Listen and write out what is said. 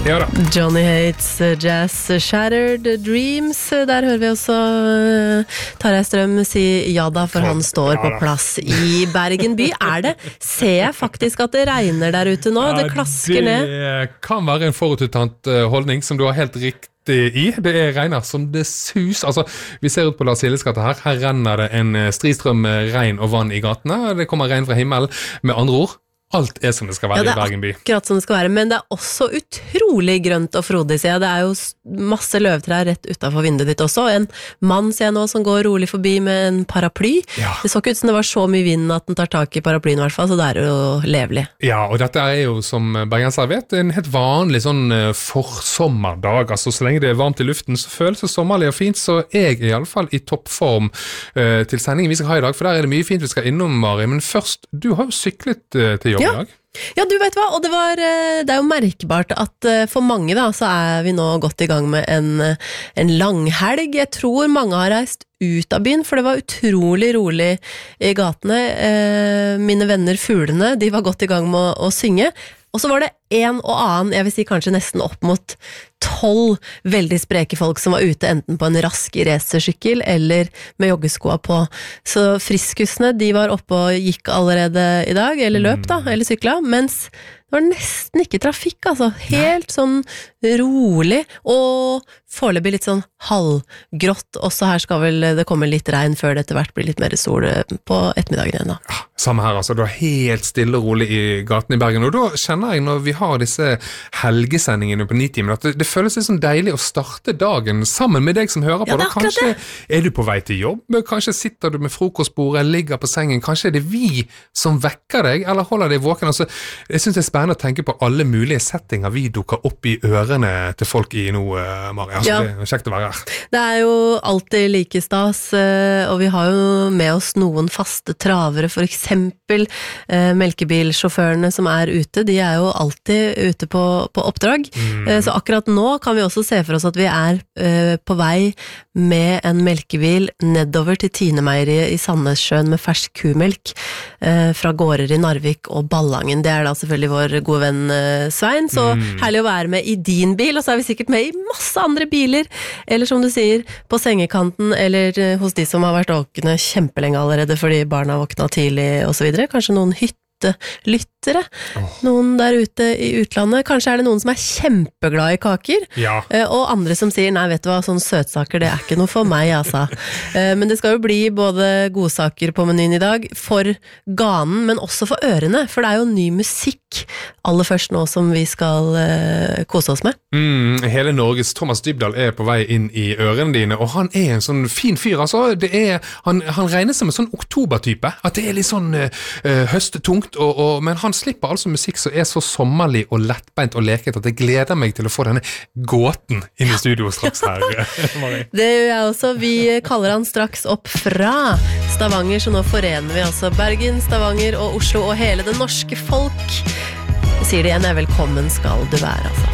Ja da. Johnny Hates Jazz Shattered Dreams. Der hører vi også Tarjei Strøm si ja da, for han står på plass i Bergen by. Ser jeg faktisk at det regner der ute nå? Det klasker ned. Det kan være en forututtant holdning som du har helt riktig i. Det regner som det sus. Altså, vi ser ut på Lars Hilles gate her. Her renner det en stridstrøm med regn og vann i gatene. Det kommer regn fra himmelen. Med andre ord, alt som det skal være i Bergen by. Ja, det akkurat som det skal være, men det også utrolig grønt og frodig, ser jeg. Det jo masse løvtrær rett utenfor vinduet ditt også. En mann ser jeg nå som går rolig forbi med en paraply. Ja. Det så ikke ut som det var så mye vind at den tar tak i paraplyen i hvert fall, så det jo levelig. Ja, og dette jo, som bergensere vet, en helt vanlig sånn forsommerdag. Altså, så lenge det varmt i luften, så føles det sommerlig og fint, så jeg i alle fall i toppform til sendingen vi skal ha i dag, for der det mye fint vi skal innom, Mari. Men først, du har jo syklet til jobb. Ja, du vet hva, og det jo merkbart at for mange da, så vi nå godt i gang med en langhelg. Jeg tror mange har reist ut av byen, for det var utrolig rolig i gatene. Mine venner fuglene, de var godt i gang med å synge. Og så var det en og annen, jeg vil si kanskje nesten opp mot 12 veldig spreke folk som var ute enten på en rask racersykkel eller med joggeskoa på. Så friskusene, de var oppe og gikk allerede i dag, eller løp da, eller sykla, mens det var nesten ikke trafikk, altså. Helt sånn rolig, og foreløpig litt sånn halvgrått. Også her skal vel det komme litt regn før det etter hvert blir litt mer sol på ettermiddagen igjen da. Ja, samme her, altså. Det var helt stille og rolig i gaten i Bergen, og da kjenner jeg når vi har disse helgesendingene på 9-timen, at det føles litt sånn deilig å starte dagen sammen med deg som hører på. Ja, da kanskje du på vei til jobb, kanskje sitter du med frokostbordet, ligger på sengen, kanskje det vi som vekker deg, eller holder deg våken. Altså, jeg synes det spennende å tenke på alle mulige settinger vi dukker opp i ørene til folk i nå, Mari. Altså, det kjekt å være her. Det jo alltid like stas, og vi har jo med oss noen faste travere, for eksempel melkebilsjåførene som ute, de jo alltid ute på oppdrag. Så akkurat nå kan vi også se for oss at vi på vei med en melkebil nedover til Tinemeieriet i Sandnessjøen med fersk kumelk fra gårder i Narvik og Ballangen. Det da selvfølgelig vår gode venn Svein, så herlig å være med i din bil, og så vi sikkert med i masse andre biler, eller som du sier, på sengekanten, eller hos de som har vært våkne kjempelenge allerede fordi barna våkna tidlig og så videre. Kanskje noen lyttere, noen der ute i utlandet. Kanskje det noen som kjempeglad i kaker, og andre som sier, nei, vet du hva, sånne søtsaker, det ikke noe for meg, altså. Men det skal jo bli både godsaker på menyen i dag, for ganen, men også for ørene, for det jo ny musikk aller først nå som vi skal kose oss med. Hele Norges Thomas Dybdahl på vei inn i ørene dine, og han en sånn fin fyr, altså. Han regner seg med sånn oktobertype, at det litt sånn høstetungt, men han slipper altså musikk som så sommerlig og lettbeint og leket at jeg gleder meg til å få denne gåten inn i studio straks her. Det gjør jeg også. Vi kaller han straks opp fra Stavanger, så nå forener vi altså Bergen, Stavanger og Oslo og hele det norske folk. Jeg sier det igjen, velkommen skal du være, altså.